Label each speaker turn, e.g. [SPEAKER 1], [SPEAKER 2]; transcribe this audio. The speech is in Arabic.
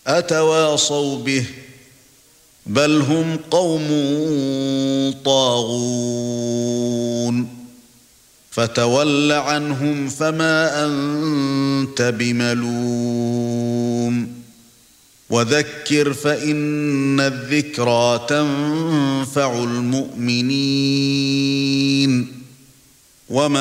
[SPEAKER 1] أتواصوا به بل هم قوم طاغون فتول عنهم فما أنت بملوم وذكر فإن الذكرى تنفع المؤمنين وما